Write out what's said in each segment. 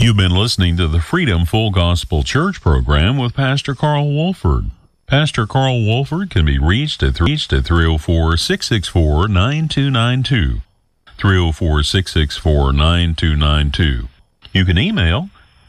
You've been listening to the Freedom Full Gospel Church program with Pastor Carl Wolford. Pastor Carl Wolford can be reached at 304-664-9292. 304-664-9292. You can email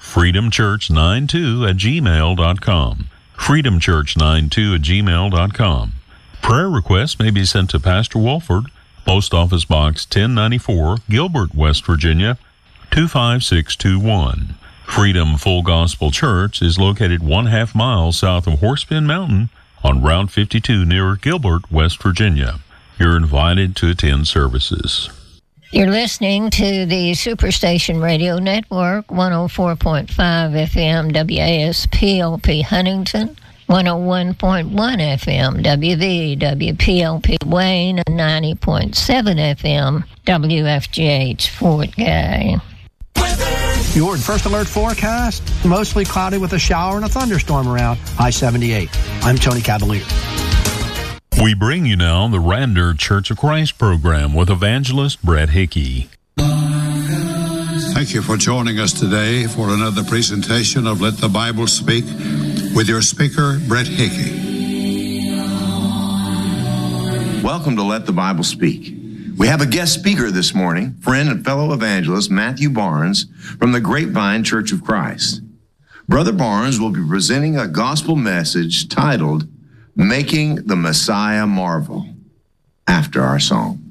freedomchurch92@gmail.com. freedomchurch92@gmail.com. Prayer requests may be sent to Pastor Wolford, Post Office Box 1094, Gilbert, West Virginia, 25621. Freedom Full Gospel Church is located 1/2 mile south of Horsepin Mountain on Route 52 near Gilbert, West Virginia. You're invited to attend services. You're listening to the Superstation Radio Network, 104.5 FM WASPLP Huntington, 101.1 FM WVWPLP Wayne, and 90.7 FM WFGH Fort Gay. Your First Alert forecast, mostly cloudy with a shower and a thunderstorm around I-78. I'm Tony Cavalier. We bring you now the Radnor Church of Christ program with evangelist Brett Hickey. Thank you for joining us today for another presentation of Let the Bible Speak with your speaker, Brett Hickey. Welcome to Let the Bible Speak. We have a guest speaker this morning, friend and fellow evangelist Matthew Barnes from the Grapevine Church of Christ. Brother Barnes will be presenting a gospel message titled, Making the Messiah Marvel, after our song.